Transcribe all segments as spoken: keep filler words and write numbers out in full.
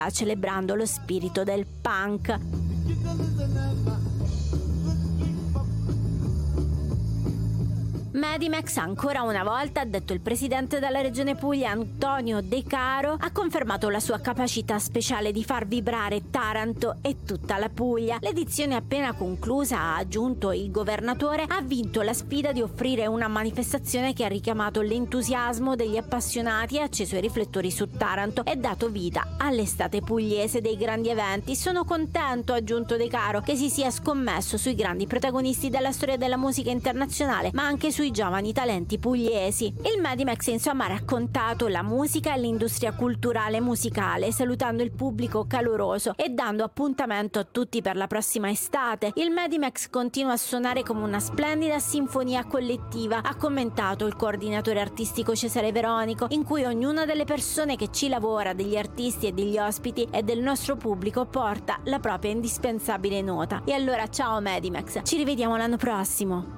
celebrando lo spirito del punk. Medimex ancora una volta, ha detto il presidente della regione Puglia Antonio De Caro, ha confermato la sua capacità speciale di far vibrare Taranto e tutta la Puglia. L'edizione appena conclusa, ha aggiunto il governatore, ha vinto la sfida di offrire una manifestazione che ha richiamato l'entusiasmo degli appassionati e acceso i riflettori su Taranto e dato vita all'estate pugliese dei grandi eventi. Sono contento, ha aggiunto De Caro, che si sia scommesso sui grandi protagonisti della storia della musica internazionale, ma anche sui giovani talenti pugliesi. Il Medimex insomma ha raccontato la musica e l'industria culturale e musicale, salutando il pubblico caloroso e dando appuntamento a tutti per la prossima estate. Il Medimex continua a suonare come una splendida sinfonia collettiva, ha commentato il coordinatore artistico Cesare Veronico, in cui ognuna delle persone che ci lavora, degli artisti e degli ospiti e del nostro pubblico, porta la propria indispensabile nota. E allora ciao Medimex, ci rivediamo l'anno prossimo.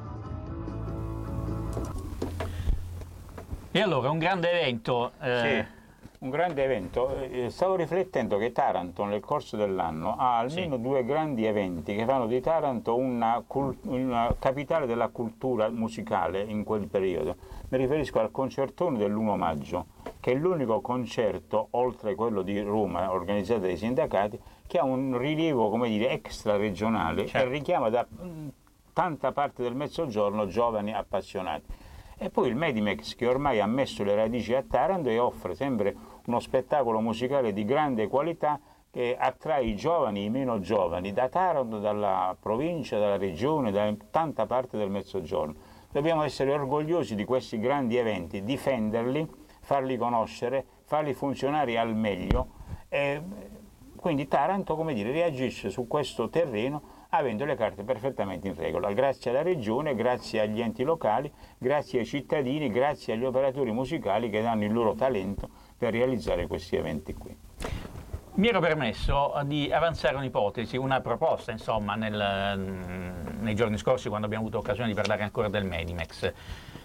E allora, un grande evento. Eh... Sì, un grande evento. Eh, stavo riflettendo che Taranto nel corso dell'anno ha almeno sì. due grandi eventi che fanno di Taranto una, una capitale della cultura musicale in quel periodo. Mi riferisco al concertone dell'primo maggio, che è l'unico concerto, oltre quello di Roma, organizzato dai sindacati, che ha un rilievo, come dire, extraregionale, certo. e richiama da tanta parte del Mezzogiorno giovani appassionati. E poi il Medimex, che ormai ha messo le radici a Taranto e offre sempre uno spettacolo musicale di grande qualità che attrae i giovani e i meno giovani da Taranto, dalla provincia, dalla regione, da tanta parte del Mezzogiorno. Dobbiamo essere orgogliosi di questi grandi eventi, difenderli, farli conoscere, farli funzionare al meglio. E quindi Taranto, come dire, reagisce su questo terreno avendo le carte perfettamente in regola, grazie alla regione, grazie agli enti locali, grazie ai cittadini, grazie agli operatori musicali che danno il loro talento per realizzare questi eventi qui. Mi ero permesso di avanzare un'ipotesi, una proposta, insomma, nel, nei giorni scorsi, quando abbiamo avuto occasione di parlare ancora del Medimex.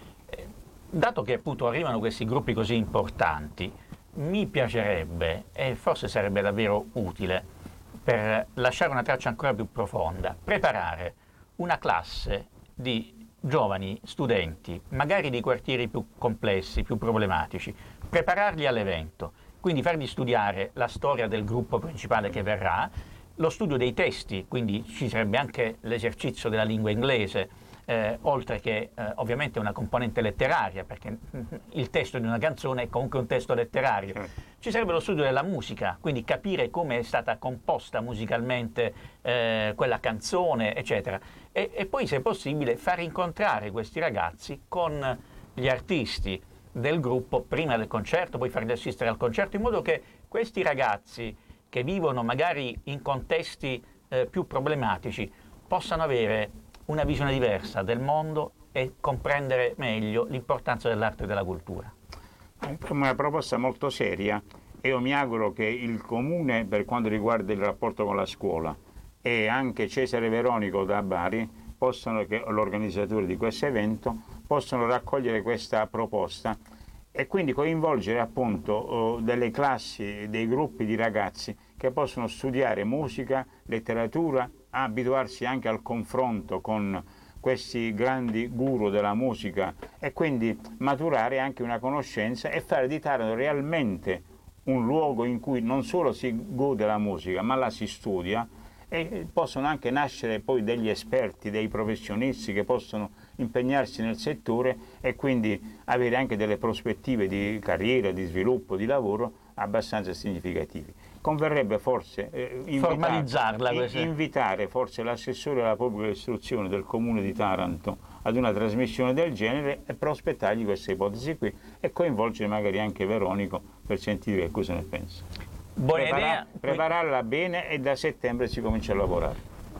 Dato che appunto arrivano questi gruppi così importanti, mi piacerebbe, e forse sarebbe davvero utile, per lasciare una traccia ancora più profonda, preparare una classe di giovani studenti, magari di quartieri più complessi, più problematici, prepararli all'evento, quindi fargli studiare la storia del gruppo principale che verrà, lo studio dei testi, quindi ci sarebbe anche l'esercizio della lingua inglese, eh, oltre che eh, ovviamente una componente letteraria, perché il testo di una canzone è comunque un testo letterario. Ci sarebbe lo studio della musica, quindi capire come è stata composta musicalmente eh, quella canzone, eccetera. E, e poi, se possibile, far incontrare questi ragazzi con gli artisti del gruppo prima del concerto, poi farli assistere al concerto, in modo che questi ragazzi che vivono magari in contesti eh, più problematici possano avere una visione diversa del mondo e comprendere meglio l'importanza dell'arte e della cultura. È una proposta molto seria e io mi auguro che il Comune, per quanto riguarda il rapporto con la scuola, e anche Cesare Veronico da Bari, possano, che è l'organizzatore di questo evento, possano raccogliere questa proposta e quindi coinvolgere appunto delle classi, dei gruppi di ragazzi che possono studiare musica, letteratura, abituarsi anche al confronto con questi grandi guru della musica e quindi maturare anche una conoscenza e fare di Taranto realmente un luogo in cui non solo si gode la musica ma la si studia, e possono anche nascere poi degli esperti, dei professionisti che possono impegnarsi nel settore e quindi avere anche delle prospettive di carriera, di sviluppo, di lavoro abbastanza significativi. Converrebbe forse eh, invitare, formalizzarla, in, invitare forse l'assessore alla pubblica istruzione del Comune di Taranto ad una trasmissione del genere e prospettargli queste ipotesi qui e coinvolgere magari anche Veronico per sentire che cosa ne pensa. Buona Prepara, idea. Prepararla bene e da settembre si comincia a lavorare.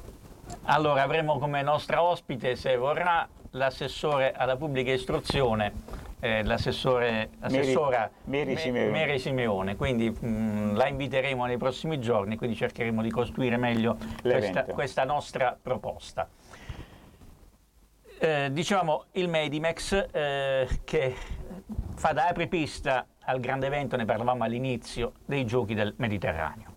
Allora avremo come nostra ospite, se vorrà, l'assessore alla pubblica istruzione, eh, l'assessore assessora Mary, Mary, Simeone. Mary Simeone, quindi mh, la inviteremo nei prossimi giorni, quindi cercheremo di costruire meglio questa, questa nostra proposta. Eh, dicevamo il Medimex eh, che fa da apripista al grande evento, ne parlavamo all'inizio, dei Giochi del Mediterraneo.